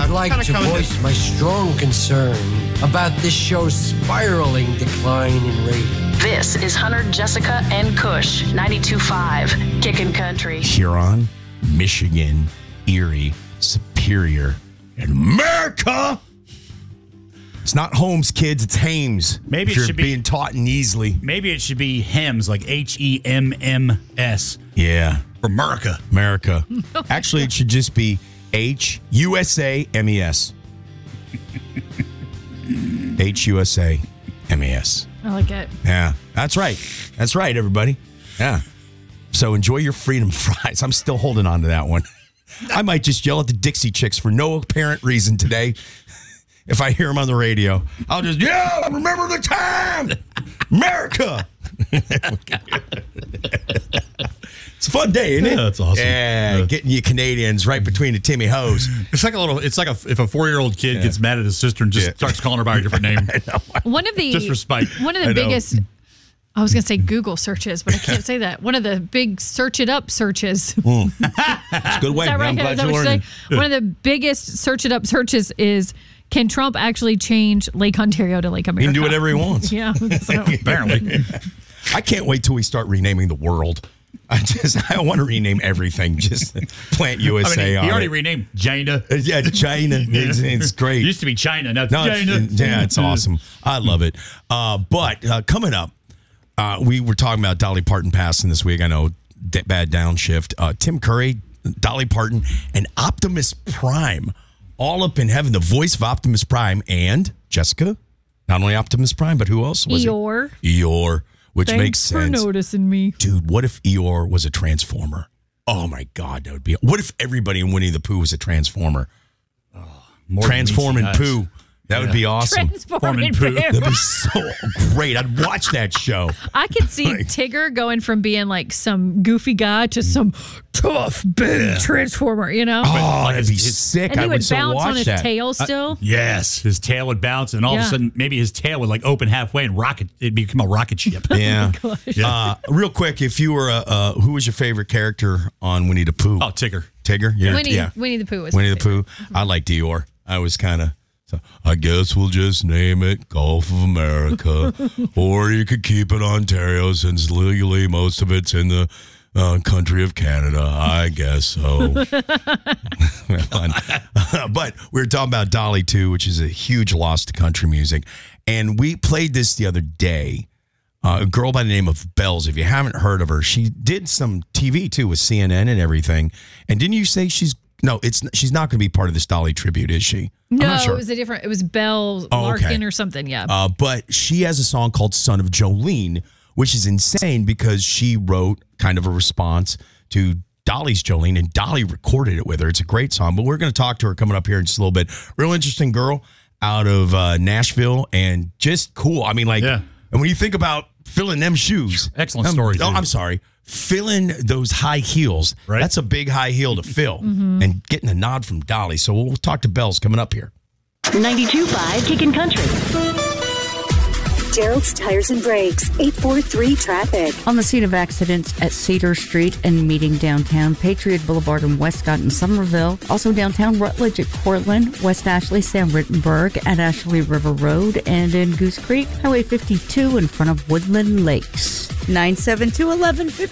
like to voice my strong concern about this show's spiraling decline in ratings. This is Hunter, Jessica, and Kush, 92.5, Kickin' Country. Huron, Michigan, Erie, Superior, and America. It's not Holmes, kids. It's Hames. Maybe if it you're should be being taught easily. Maybe it should be Hems, like HEMMS. Yeah. For America. America. Actually, it should just be HUSAMES. HUSAMES. I like it. Yeah, that's right. That's right, everybody. Yeah. So enjoy your freedom fries. I'm still holding on to that one. I might just yell at the Dixie Chicks for no apparent reason today. If I hear them on the radio, I'll just, remember the time, America. It's a fun day, isn't it? Yeah, that's awesome. Yeah, getting you Canadians right between the Timmy Hoes. It's like if a 4-year-old kid gets mad at his sister and just starts calling her by a different name. One of the just for spite. One of the biggest. I was going to say Google searches, but I can't say that. One of the big search it up searches. It's a good way. Is that right? I'm glad Is that you're what learning. One of the biggest search it up searches is, can Trump actually change Lake Ontario to Lake America? He can do whatever he wants. Yeah. So. Apparently. I can't wait till we start renaming the world. I want to rename everything. Just Plant USA on he already it. renamed China. Yeah, China. It's great. It used to be China. Now it's No, China. it's awesome. I love it. But coming up, we were talking about Dolly Parton passing this week. I know, bad downshift. Tim Curry, Dolly Parton, and Optimus Prime, all up in heaven. The voice of Optimus Prime and Jessica. Not only Optimus Prime, but who else was Eeyore. it? Eeyore, which Thanks makes sense. for noticing me. Dude, what if Eeyore was a Transformer? Oh my God, that would be. What if everybody in Winnie the Pooh was a Transformer? Transform and Pooh. That would be awesome. Transforming Pooh. That'd be so great. I'd watch that show. I could see Tigger going from being like some goofy guy to some tough, big Transformer, you know? Oh, Like that'd be his- sick. And I he would would so bounce watch on his that. tail still. Yes, his tail would bounce, and all of a sudden, maybe his tail would like open halfway and it'd become a rocket ship. Yeah. Oh Real quick, if you were who was your favorite character on Winnie the Pooh? Oh, Tigger. Tigger? Yeah. Winnie the Pooh was Winnie my the Pooh. I liked Eeyore. I was kind of. So I guess we'll just name it Gulf of America, or you could keep it Ontario since legally most of it's in the country of Canada. I guess so. But we were talking about Dolly too, which is a huge loss to country music, and we played this the other day. A girl by the name of Bells. If you haven't heard of her, she did some TV too with CNN and everything. And didn't you say she's not going to be part of this Dolly tribute, is she? No, I'm not sure. it was Belle Larkin or something, yeah. But she has a song called Son of Jolene, which is insane because she wrote kind of a response to Dolly's Jolene, and Dolly recorded it with her. It's a great song, but we're going to talk to her coming up here in just a little bit. Real interesting girl out of Nashville, and just cool. I mean, and when you think about filling them shoes. Excellent story. Oh, I'm sorry. Filling those high heels. Right. That's a big high heel to fill. And getting a nod from Dolly. So we'll talk to Bells coming up here. 92.5 Kickin' Country. Gerald's Tires and Brakes, 843 traffic. On the scene of accidents at Cedar Street and meeting downtown, Patriot Boulevard in Westcott and Somerville. Also downtown Rutledge at Cortland, West Ashley, Sam Rittenberg at Ashley River Road, and in Goose Creek, Highway 52 in front of Woodland Lakes. 972-1150.